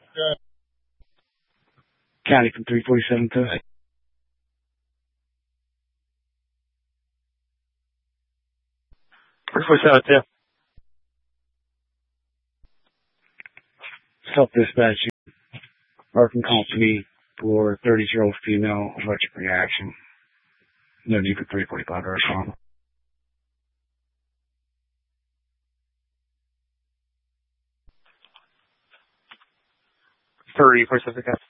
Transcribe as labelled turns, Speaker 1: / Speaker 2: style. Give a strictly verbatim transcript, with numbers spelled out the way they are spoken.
Speaker 1: County from three forty-seven to
Speaker 2: three forty-seven to
Speaker 1: self-dispatch. Marking company for thirty-year-old female electric reaction. No need for three forty-five or trauma.
Speaker 2: three forty-seven.